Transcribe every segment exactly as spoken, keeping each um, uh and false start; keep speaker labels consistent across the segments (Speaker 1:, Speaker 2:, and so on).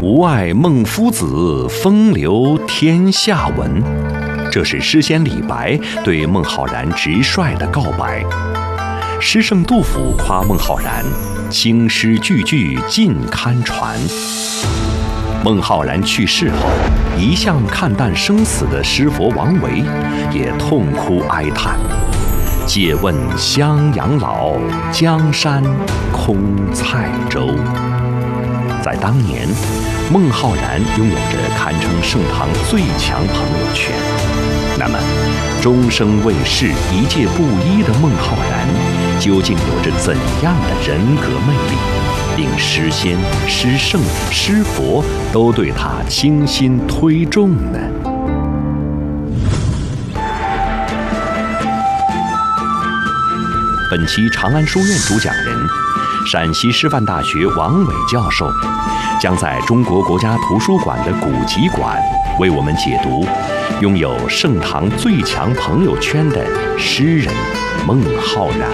Speaker 1: 吾爱孟夫子，风流天下闻。这是诗仙李白对孟浩然直率的告白。诗圣杜甫夸孟浩然青诗句句尽堪传。孟浩然去世后，一向看淡生死的诗佛王维也痛哭哀叹。借问襄阳老，江山空塞舟。在当年，孟浩然拥有着堪称盛唐最强朋友圈。那么，终生为世、一介布衣的孟浩然，究竟有着怎样的人格魅力，令诗仙、诗圣、诗佛都对他倾心推重呢？本期长安书院主讲人，陕西师范大学王伟教授，将在中国国家图书馆的古籍馆为我们解读拥有盛唐最强朋友圈的诗人孟浩然。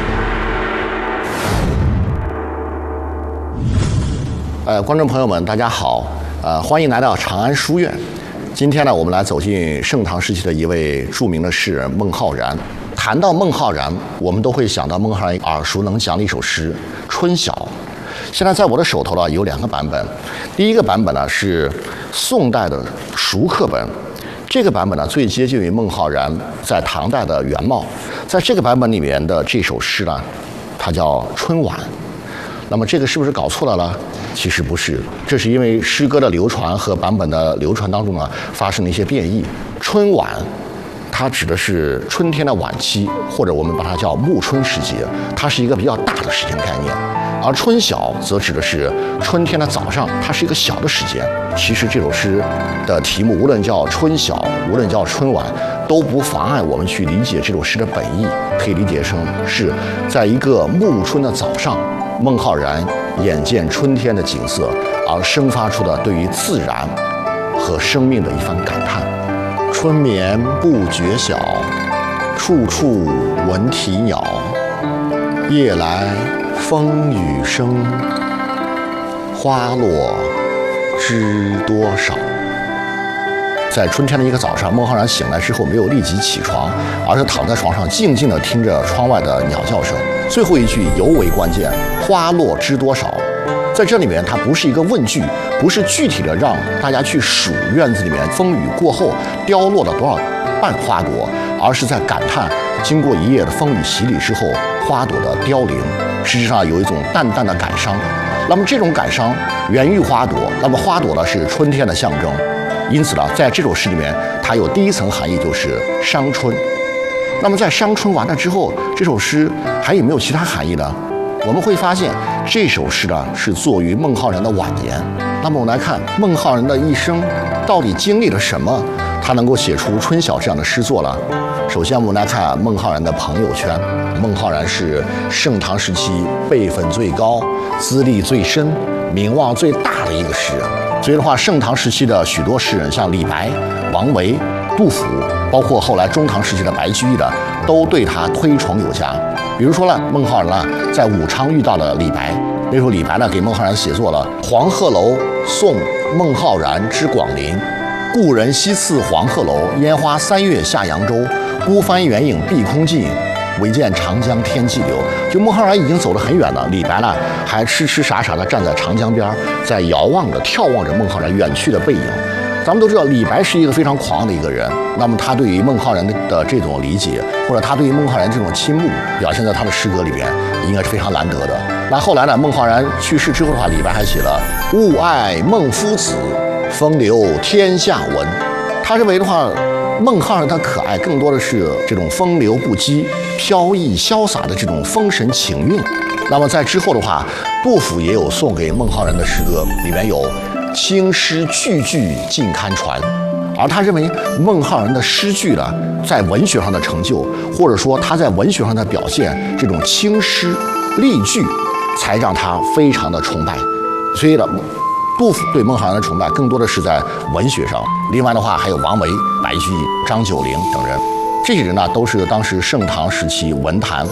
Speaker 2: 呃，观众朋友们，大家好，呃，欢迎来到长安书院。今天呢，我们来走进盛唐时期的一位著名的诗人孟浩然。谈到孟浩然，我们都会想到孟浩然耳熟能详的一首诗《春晓》。现在在我的手头呢有两个版本，第一个版本呢是宋代的熟刻本，这个版本呢最接近于孟浩然在唐代的原貌。在这个版本里面的这首诗呢，它叫《春晚》。那么这个是不是搞错了呢？其实不是，这是因为诗歌的流传和版本的流传当中呢发生了一些变异。春晚它指的是春天的晚期，或者我们把它叫暮春时节，它是一个比较大的时间概念。而春晓则指的是春天的早上，它是一个小的时间。其实这首诗的题目无论叫春晓，无论叫春晚，都不妨碍我们去理解这首诗的本意，可以理解成是在一个暮春的早上，孟浩然眼见春天的景色，而生发出的对于自然和生命的一番感叹。春眠不觉晓，处处闻啼鸟。夜来风雨声，花落知多少。在春天的一个早上，孟浩然醒来之后没有立即起床，而是躺在床上静静地听着窗外的鸟叫声。最后一句尤为关键，花落知多少。在这里面，它不是一个问句，不是具体的让大家去数院子里面风雨过后凋落了多少瓣花朵，而是在感叹经过一夜的风雨洗礼之后，花朵的凋零，实际上有一种淡淡的感伤。那么这种感伤源于花朵，那么花朵呢是春天的象征，因此呢，在这首诗里面，它有第一层含义就是伤春。那么在伤春完了之后，这首诗还有没有其他含义呢？我们会发现这首诗呢是作于孟浩然的晚年。那么我们来看孟浩然的一生到底经历了什么，他能够写出《春晓》这样的诗作了。首先我们来看孟浩然的朋友圈。孟浩然是盛唐时期辈分最高、资历最深、名望最大的一个诗人。所以的话，盛唐时期的许多诗人，像李白、王维、杜甫，包括后来中唐时期的白居易的，都对他推崇有加。比如说呢，孟浩然呢在武昌遇到了李白，那时候李白呢给孟浩然写作了《黄鹤楼送孟浩然之广陵》，故人西次黄鹤楼，烟花三月下扬州。孤帆远影碧空尽，唯见长江天际流。就孟浩然已经走得很远了，李白呢还痴痴傻傻地站在长江边，在遥望着、眺望着孟浩然远去的背影。咱们都知道，李白是一个非常狂的一个人。那么他对于孟浩然的这种理解，或者他对于孟浩然这种倾慕，表现在他的诗歌里边，应该是非常难得的。那后来呢，孟浩然去世之后的话，李白还写了“吾爱孟夫子，风流天下闻”。他认为的话，孟浩然他可爱更多的是这种风流不羁、飘逸潇洒的这种风神情韵。那么在之后的话，杜甫也有送给孟浩然的诗歌，里面有青诗句句尽堪传。而他认为孟浩然的诗句呢，在文学上的成就，或者说他在文学上的表现，这种青诗丽句，才让他非常的崇拜。所以呢，杜甫对孟浩然的崇拜更多的是在文学上。另外的话，还有王维、白居易、张九龄等人，这些人呢，都是当时盛唐时期文坛